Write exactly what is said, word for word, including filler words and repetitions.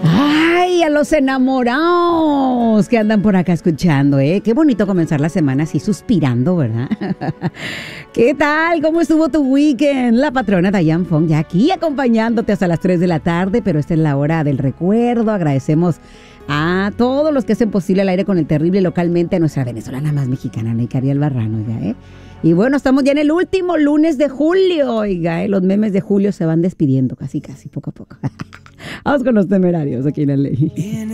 Ay, a los enamorados que andan por acá escuchando, ¿eh? Qué bonito comenzar la semana así suspirando, ¿verdad? ¿Qué tal? ¿Cómo estuvo tu weekend? La patrona Diane Fong ya aquí acompañándote hasta las tres de la tarde, pero esta es la hora del recuerdo. Agradecemos a todos los que hacen posible el aire con el terrible localmente, a nuestra venezolana más mexicana, Neikaria Albarrán, oiga, ¿eh? Y bueno, estamos ya en el último lunes de julio, oiga, ¿eh? Los memes de julio se van despidiendo casi, casi, poco a poco. Vamos con los temerarios aquí en la ley.